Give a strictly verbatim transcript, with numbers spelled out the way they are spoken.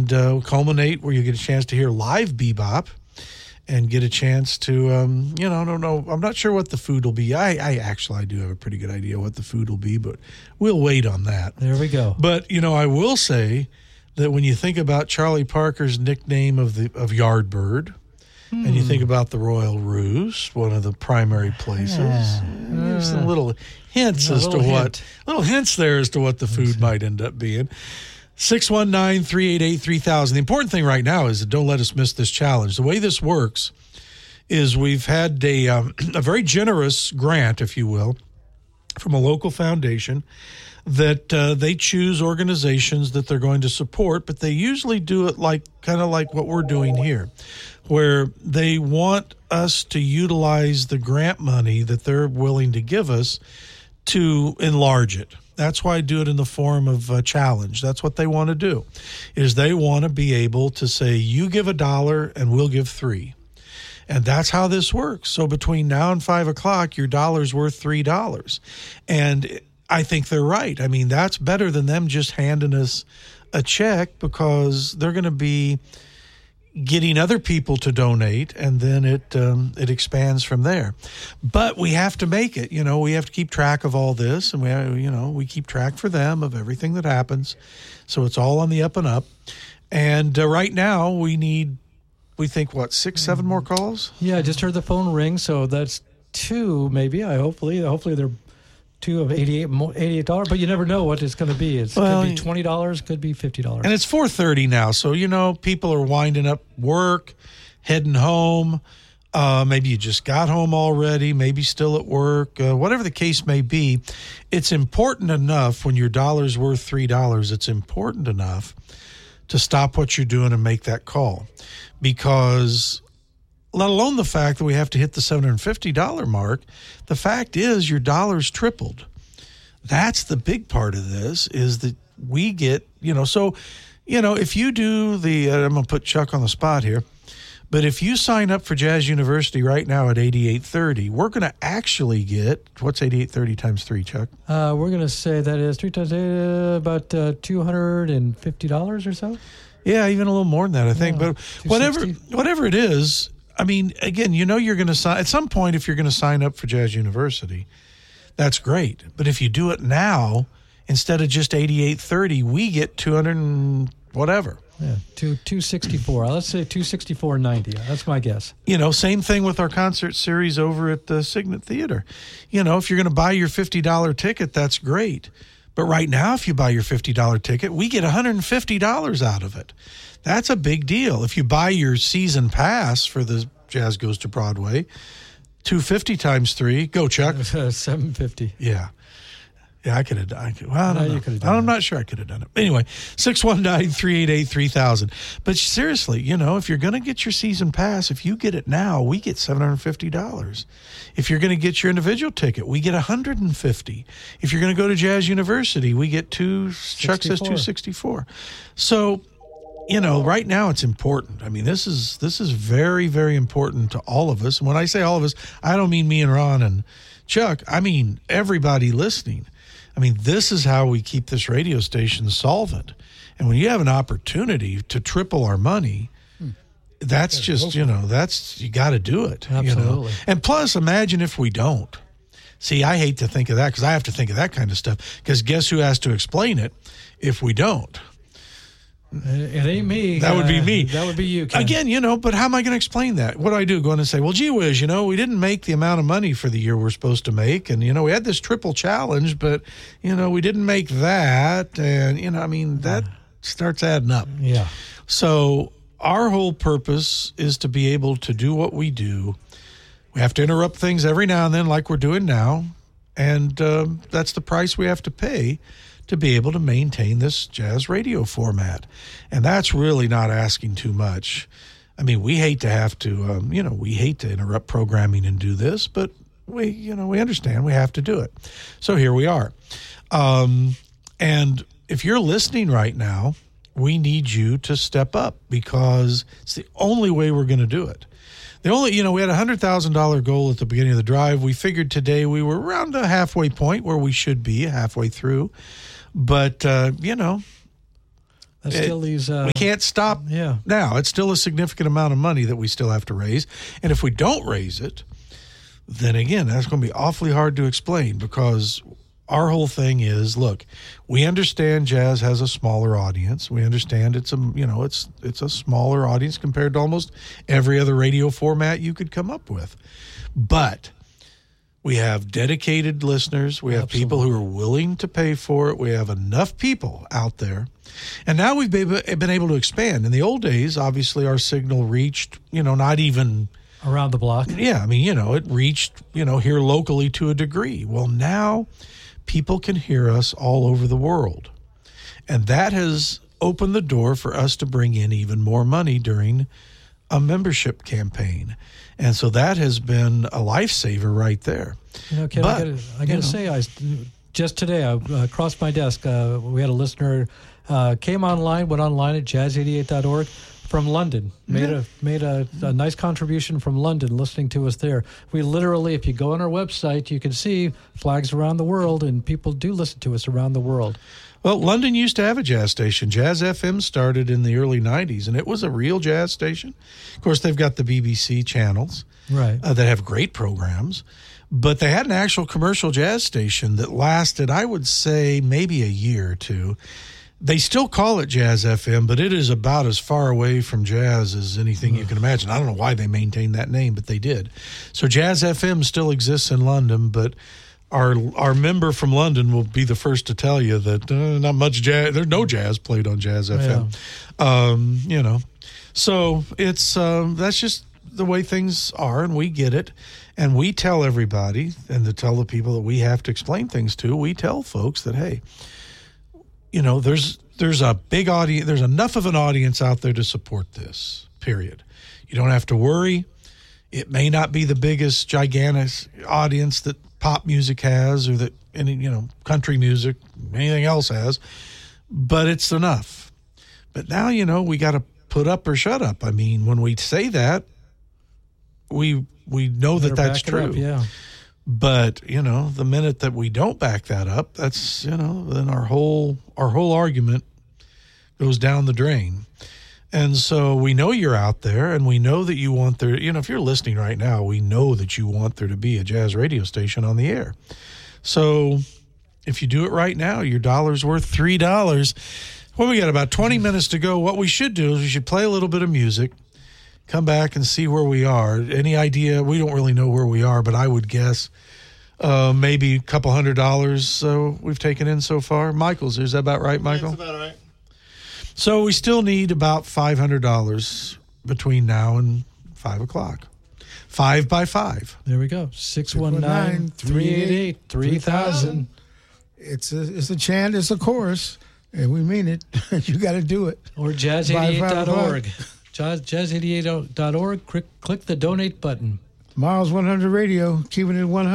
and uh, culminate where you get a chance to hear live bebop and get a chance to, um, you know, I don't know. I'm not sure what the food will be. I, I actually I do have a pretty good idea what the food will be, but we'll wait on that. There we go. But, you know, I will say that when you think about Charlie Parker's nickname of the of Yardbird, hmm. and you think about the Royal Roost, one of the primary places, yeah. there's some little hints a as little to hint. what, little hints there as to what the food might end up being. six one nine, three eight eight, three thousand. The important thing right now is that don't let us miss this challenge. The way this works is we've had a, um, a very generous grant, if you will, from a local foundation that uh, they choose organizations that they're going to support, but they usually do it like kind of like what we're doing here, where they want us to utilize the grant money that they're willing to give us to enlarge it. That's why I do it in the form of a challenge. That's what they want to do, is they want to be able to say, you give a dollar and we'll give three. And that's how this works. So between now and five o'clock, your dollar's worth three dollars. And I think they're right. I mean, that's better than them just handing us a check, because they're going to be getting other people to donate, and then it um, it expands from there. But we have to make it. You know, we have to keep track of all this, and we have, you know we keep track for them of everything that happens. So it's all on the up and up. And uh, right now we need, we think what six, seven more calls. Yeah, I just heard the phone ring, so that's two maybe. I hopefully hopefully they're two of eighty-eight dollars, but you never know what it's going to be. It well, could be twenty dollars, could be fifty dollars. And it's four thirty now, so, you know, people are winding up work, heading home. Uh, maybe you just got home already, maybe still at work. Uh, whatever the case may be, it's important enough when your dollar's worth three dollars, it's important enough to stop what you're doing and make that call. Because let alone the fact that we have to hit the seven hundred fifty dollars mark, the fact is your dollar's tripled. That's the big part of this, is that we get, you know, so, you know, if you do the, uh, I'm going to put Chuck on the spot here, but if you sign up for Jazz University right now at eighty-eight thirty, we're going to actually get, what's eighty-eight thirty times three, Chuck? Uh, we're going to say that is three times eight, uh, about uh, two hundred fifty dollars or so. Yeah, even a little more than that, I think. Yeah, but whatever, whatever it is, I mean, again, you know, you're going to sign at some point. If you're going to sign up for Jazz University, that's great. But if you do it now, instead of just eighty-eight thirty, we get two hundred and whatever. Yeah, two two sixty four. Let's say two sixty four ninety. That's my guess. You know, same thing with our concert series over at the Signet Theater. You know, if you're going to buy your fifty dollar ticket, that's great. But right now, if you buy your fifty dollar ticket, we get one hundred fifty dollars out of it. That's a big deal. If you buy your season pass for the Jazz Goes to Broadway, two hundred fifty times three, go Chuck. seven fifty. Yeah. Yeah, I could have done it. Well, I don't no, know. You could have done I'm that. not sure I could have done it. Anyway, six one nine, three eight eight, three thousand. But seriously, you know, if you're going to get your season pass, if you get it now, we get seven hundred fifty dollars. If you're going to get your individual ticket, we get one hundred fifty dollars. If you're going to go to Jazz University, we get two, Chuck says two hundred sixty-four dollars. So, you know, right now it's important. I mean, this is this is very, very important to all of us. And when I say all of us, I don't mean me and Ron and Chuck. I mean everybody listening. I mean, this is how we keep this radio station solvent. And when you have an opportunity to triple our money, hmm. that's just, you know, that's, you got to do it. Absolutely. You know? And plus, imagine if we don't. See, I hate to think of that, because I have to think of that kind of stuff, because guess who has to explain it if we don't? It ain't me. That would be me. Uh, that would be you, Ken. Again, you know, but how am I going to explain that? What do I do? Go in and say, well, gee whiz, you know, we didn't make the amount of money for the year we're supposed to make. And, you know, we had this triple challenge, but, you know, we didn't make that. And, you know, I mean, that starts adding up. Yeah. So our whole purpose is to be able to do what we do. We have to interrupt things every now and then like we're doing now. And um, that's the price we have to pay to be able to maintain this jazz radio format. And that's really not asking too much. I mean, we hate to have to, um, you know, we hate to interrupt programming and do this, but we, you know, we understand we have to do it. So here we are. Um, and if you're listening right now, we need you to step up, because it's the only way we're going to do it. The only, you know, we had a one hundred thousand dollars goal at the beginning of the drive. We figured today we were around a halfway point where we should be, halfway through. But, uh, you know, That still leaves. Uh, we can't stop yeah. now. It's still a significant amount of money that we still have to raise. And if we don't raise it, then again, that's going to be awfully hard to explain, because our whole thing is, look, we understand jazz has a smaller audience. We understand it's a, you know, it's it's a smaller audience compared to almost every other radio format you could come up with. But we have dedicated listeners. We have Absolutely. people who are willing to pay for it. We have enough people out there. And now we've been able to expand. In the old days, obviously, our signal reached, you know, not even around the block. Yeah, I mean, you know, it reached, you know, here locally to a degree. Well, now people can hear us all over the world. And that has opened the door for us to bring in even more money during a membership campaign. And so that has been a lifesaver right there. You know, Ken, but, I gotta, I gotta say, I just today I uh, crossed my desk. Uh, we had a listener uh, came online, went online at jazz eighty-eight dot org from London. Made yeah. a made a, a nice contribution from London, listening to us there. We literally, if you go on our website, you can see flags around the world, and people do listen to us around the world. Well, London used to have a jazz station. Jazz F M started in the early nineties, and it was a real jazz station. Of course, they've got the B B C channels right. uh, that have great programs, but they had an actual commercial jazz station that lasted, I would say, maybe a year or two. They still call it Jazz F M, but it is about as far away from jazz as anything you can imagine. I don't know why they maintained that name, but they did. So Jazz F M still exists in London, but Our our member from London will be the first to tell you that uh, not much jazz. There's no jazz played on Jazz F M. Yeah. Um, you know, so it's um, that's just the way things are, and we get it, and we tell everybody, and to tell the people that we have to explain things to, we tell folks that, hey, you know, there's there's a big audience. There's enough of an audience out there to support this. Period. You don't have to worry. It may not be the biggest, gigantic audience that pop music has, or that any, you know, country music, anything else has, but it's enough. But now, you know, we got to put up or shut up. I mean, when we say that, we we know that that's true. Up, yeah. But, you know, the minute that we don't back that up, that's, you know, then our whole our whole argument goes down the drain. And so we know you're out there, and we know that you want there, you know, if you're listening right now, we know that you want there to be a jazz radio station on the air. So if you do it right now, your dollar's worth three dollars. Well, we got about twenty minutes to go. What we should do is we should play a little bit of music, come back and see where we are. Any idea? We don't really know where we are, but I would guess uh, maybe a couple hundred dollars so we've taken in so far. Michael's, is that about right, Michael? That's about right. So we still need about five hundred dollars between now and five o'clock. Five by five. There we go. six one nine, three eight eight, three thousand. It's a, it's a chant, it's a chorus, and we mean it. You got to do it. Or jazz eighty-eight dot org. jazz eighty-eight dot org. Click, click the donate button. Miles one hundred Radio, keeping it one hundred.